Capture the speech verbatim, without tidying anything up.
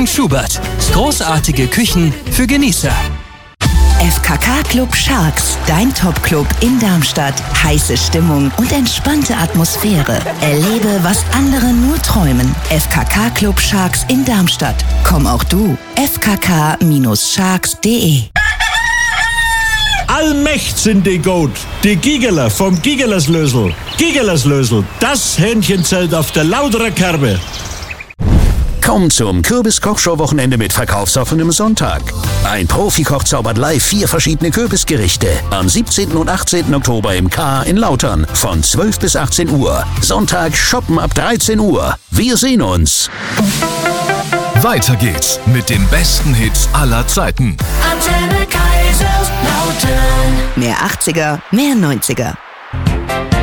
und Schubert. Großartige Küchen für Genießer. F K K Club Sharks, dein Top-Club in Darmstadt. Heiße Stimmung und entspannte Atmosphäre. Erlebe, was andere nur träumen. F K K Club Sharks in Darmstadt. Komm auch du. f k k Bindestrich sharks punkt de Allmächt sind die gut. Die Gigeler vom Gigeleslösel. Gigeleslösel, das Hähnchenzelt auf der Lauterer Kerbe. Komm zum Kürbis-Kochshow-Wochenende mit verkaufsoffenem Sonntag. Ein Profikoch zaubert live vier verschiedene Kürbisgerichte. Am siebzehnten und achtzehnten Oktober im K in Lautern von zwölf bis achtzehn Uhr. Sonntag shoppen ab dreizehn Uhr. Wir sehen uns. Weiter geht's mit den besten Hits aller Zeiten. Antenne Kaiserslautern. Mehr achtziger, mehr neunziger.